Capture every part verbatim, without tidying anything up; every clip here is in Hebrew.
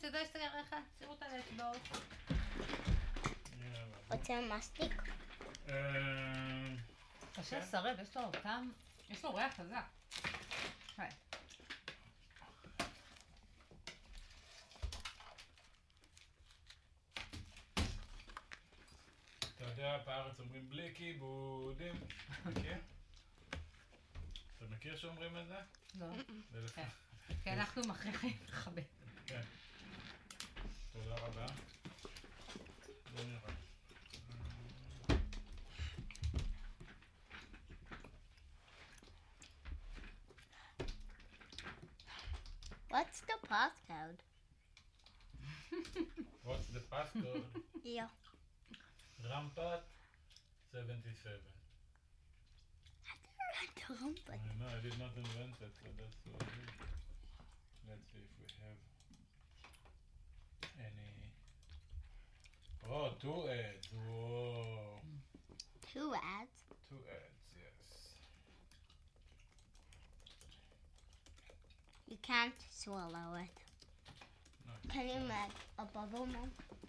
שזה יסגר לך, שימו אותה לאצבעות. רוצה מסטיק? קשה לסרב, יש לו טעם, יש לו ריח חזק. היי. אתה יודע, בארץ אומרים בלי כיבודים. מכיר? אתה מכיר שאומרים את זה? לא. כי אנחנו מכריחים לכבד. כן. תודה רבה. בוא נראה. What's the passcode? What's the passcode? Yeah. Rampat seventy-seven. I didn't write the I know, I did not invent it, so that's what it is. Let's see if we have any... Oh, two ads. Whoa. Two ads. Two ads, yes. You can't swallow it. No, Can you make a bubble, Mom?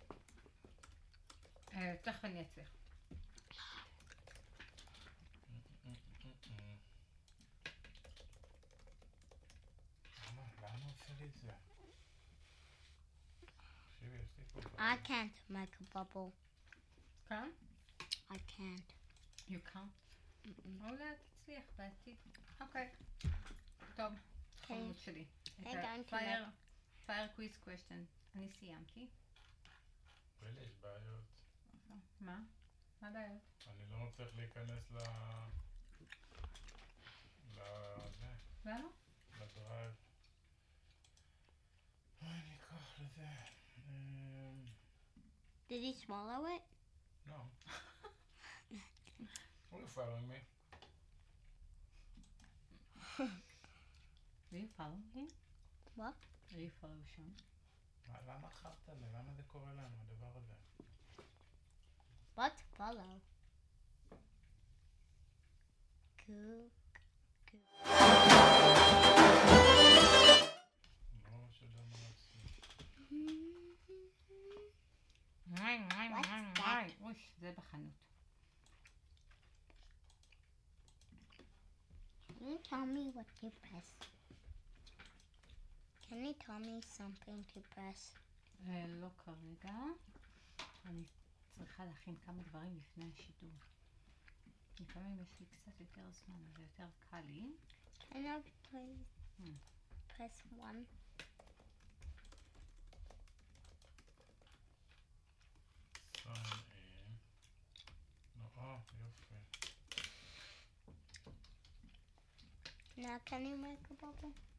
תכף אני אצליח. למה עושה לי את זה? תקשיבי, יש לי פה... I can't make a bubble. כאן? I can't. You can't? אולי תצליח בעתיד. אוקיי. טוב, חמוד שלי. רגע, אני פייר, פייר קוויז קוושטן. אני סיימתי. ולי יש בעיות. מה? מה בעיות? אני לא מצליח להיכנס ל... ל... זה. למה? לדרייב. אוי, ניקח לזה. Did he swallow it? No. Are you following me? Are you following him? What? Are you following שם? למה חרת לי? למה זה קורה לנו, הדבר הזה? What? Follow. Cool. לא שדע מה לעשות. וואי, וואי, וואי, וואי. אוש, זה בחנות. Can you tell me what to press? Can you tell me something to press? לא כרגע. אני צריכה להכין כמה דברים לפני השידור. לפעמים יש לי קצת יותר זמן, אז זה יותר קל לי. Can I please Hmm. press one? sign in. No, אה, יופי. Now can you make a bubble?